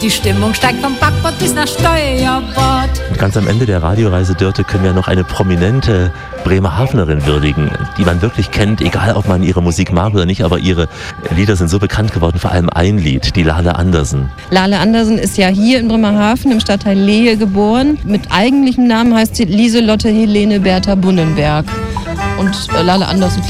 Die Stimmung steigt vom Backbord bis nach Steuerbord. Und ganz am Ende der Radioreise, Dörte, können wir noch eine prominente Bremerhavenerin würdigen, die man wirklich kennt, egal ob man ihre Musik mag oder nicht, aber ihre Lieder sind so bekannt geworden, vor allem ein Lied, die Lale Andersen. Lale Andersen ist ja hier in Bremerhaven im Stadtteil Lehe geboren. Mit eigentlichem Namen heißt sie Lieselotte Helene Bertha Bunnenberg. Und Lale Andersen